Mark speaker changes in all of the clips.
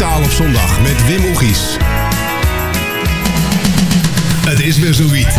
Speaker 1: Streektaal op zondag met Wim Oegies. Het is weer zoiets.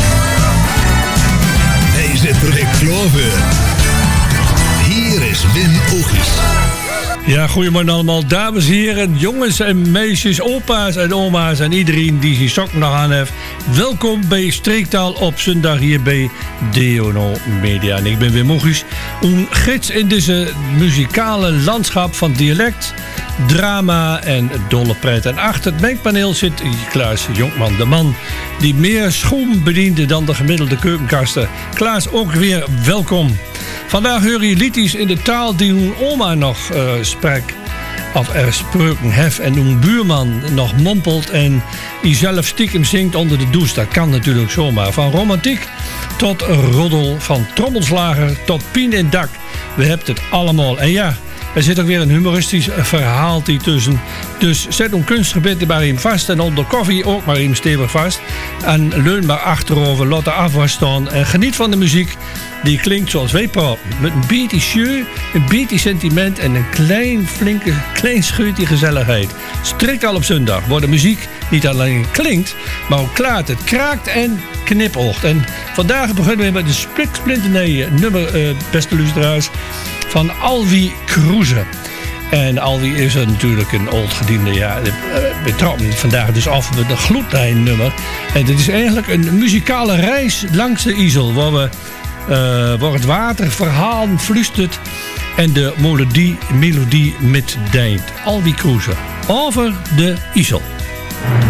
Speaker 1: Hij zit er weer klaar voor. Hier is Wim Oegies.
Speaker 2: Ja, goedemorgen allemaal, dames en heren, jongens en meisjes, opa's en oma's en iedereen die zijn sok nog aan heeft. Welkom bij Streektaal op zondag hier bij DNO Media. En ik ben Wim Oegies, een gids in deze muzikale landschap van dialect, drama en dolle pret. En achter het mengpaneel zit Klaas Jonkman, de man die meer schoen bediende dan de gemiddelde keukenkasten. Klaas, ook weer welkom. Vandaag hoor je liedjes in de taal die hun oma nog spreekt. Of er spreuken hef en hun buurman nog mompelt en die zelf stiekem zingt onder de douche. Dat kan natuurlijk zomaar. Van romantiek tot roddel, van trommelslager tot pien in dak. We hebben het allemaal. En ja, er zit ook weer een humoristisch verhaaltje tussen. Dus zet een kunstgebit maar hem vast en onder koffie ook maar hem stevig vast. En leun maar achterover, laat de afwas staan en geniet van de muziek. Die klinkt zoals wij praten. Met een beetje jeu, een beetje sentiment en een klein scheutje gezelligheid. Streektaal op zondag, waar de muziek niet alleen klinkt, maar ook klaart. Het kraakt en knipoogt. En vandaag beginnen we met een splinternieuwe nummer, beste luisteraars, van Alwie Kroeze. En Alwie is er natuurlijk een oud gediende. Ja, we trappen vandaag dus af met een gloedlijnnummer. En dit is eigenlijk een muzikale reis langs de IJssel, waar het water verhalen fluistert en de melodie met deint. Alwie Kroeze over de IJssel.